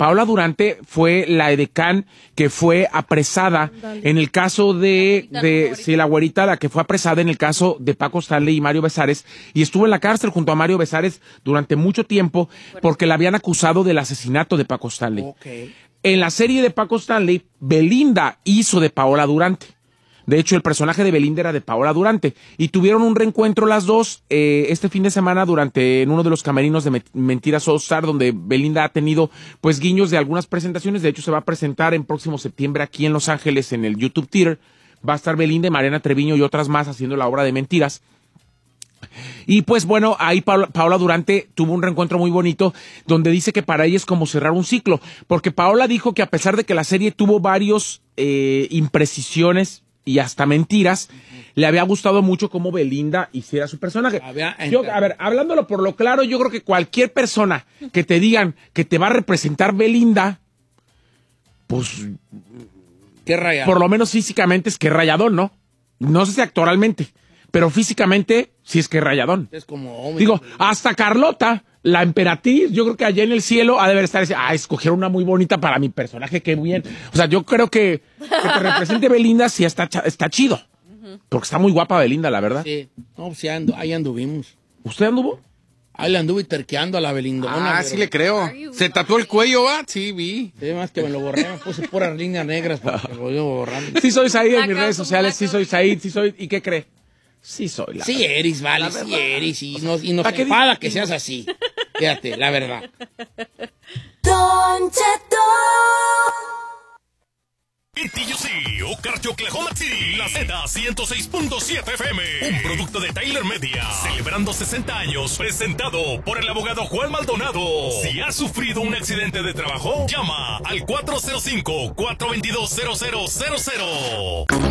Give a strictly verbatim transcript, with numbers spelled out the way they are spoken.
Paola Durante fue la edecán que fue apresada Dale. en el caso de, de sí, la güerita, la que fue apresada en el caso de Paco Stanley y Mario Besares, y estuvo en la cárcel junto a Mario Besares durante mucho tiempo porque la habían acusado del asesinato de Paco Stanley. Okay. En la serie de Paco Stanley, Belinda hizo de Paola Durante. De hecho, el personaje de Belinda era de Paola Durante. Y tuvieron un reencuentro las dos eh, este fin de semana durante en uno de los camerinos de Mentiras All Star, donde Belinda ha tenido pues guiños de algunas presentaciones. De hecho, se va a presentar en próximo septiembre aquí en Los Ángeles, en el YouTube Theater. Va a estar Belinda, Mariana Treviño y otras más haciendo la obra de Mentiras. Y pues bueno, ahí Paola, Paola Durante tuvo un reencuentro muy bonito donde dice que para ella es como cerrar un ciclo. Porque Paola dijo que a pesar de que la serie tuvo varios eh, imprecisiones y hasta mentiras, uh-huh. le había gustado mucho cómo Belinda hiciera su personaje. Yo, a ver, hablándolo por lo claro, yo creo que cualquier persona que te digan que te va a representar Belinda, pues, qué rayado. Por lo menos físicamente es que rayadón, ¿no? No sé si actoralmente, pero físicamente sí es que rayadón. Es como... Oh, Digo, hasta Carlota, la emperatriz, yo creo que allá en el cielo ha de haber estar diciendo, ah, escogieron una muy bonita para mi personaje, qué bien. O sea, yo creo que que te represente Belinda sí está, está chido. Uh-huh. Porque está muy guapa Belinda, la verdad. Sí, no, sí andu ahí anduvimos. ¿Usted anduvo? Ahí le anduve terqueando a la Belinda. Ah, pero... sí le creo. ¿Se tatuó el cuello, va? Sí, vi. Sí, más que me lo borré, me puse puras líneas negras porque lo iba borrando. Sí soy Said en mis redes sociales, sí soy Said, sí soy... ¿Y qué cree? Sí soy, la Sí verdad. eres, vale, sí eres. Y nos, y nos enfada que seas así. Fíjate, la verdad. Don Cheto. En T U C, Ocarche, Oklahoma City, la Z ciento seis punto siete F M, un producto de Tyler Media, celebrando sesenta años, presentado por el abogado Juan Maldonado. Si has sufrido un accidente de trabajo, llama al cuatro cero cinco, cuatro dos dos, cero cero cero cero.